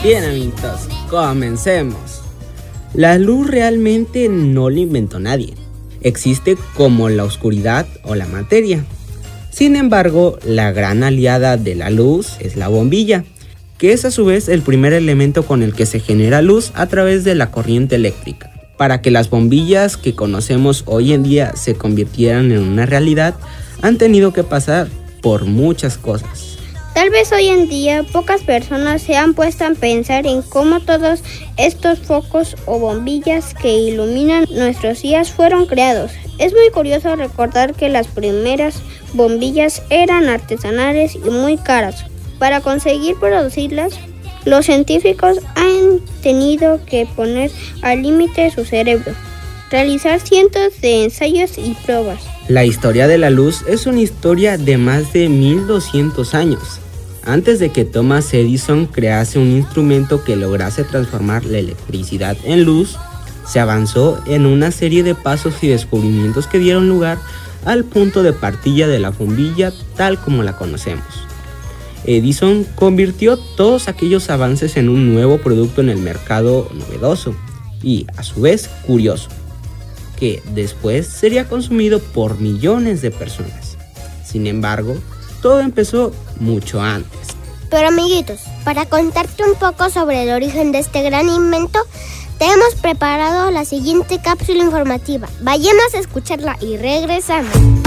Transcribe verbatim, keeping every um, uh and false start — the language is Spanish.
Bien, amiguitos, comencemos. La luz realmente no la inventó nadie. Existe como la oscuridad o la materia. Sin embargo, la gran aliada de la luz es la bombilla, que es a su vez el primer elemento con el que se genera luz a través de la corriente eléctrica. Para que las bombillas que conocemos hoy en día se convirtieran en una realidad, han tenido que pasar por muchas cosas. Tal vez hoy en día pocas personas se han puesto a pensar en cómo todos estos focos o bombillas que iluminan nuestros días fueron creados. Es muy curioso recordar que las primeras bombillas eran artesanales y muy caras. Para conseguir producirlas, los científicos han tenido que poner al límite su cerebro, realizar cientos de ensayos y pruebas. La historia de la luz es una historia de más de mil doscientos años. Antes de que Thomas Edison crease un instrumento que lograse transformar la electricidad en luz, se avanzó en una serie de pasos y descubrimientos que dieron lugar al punto de partida de la bombilla tal como la conocemos. Edison convirtió todos aquellos avances en un nuevo producto en el mercado novedoso y, a su vez, curioso, que después sería consumido por millones de personas. Sin embargo, todo empezó mucho antes. Pero amiguitos, para contarte un poco sobre el origen de este gran invento, te hemos preparado la siguiente cápsula informativa. Vayamos a escucharla y regresamos.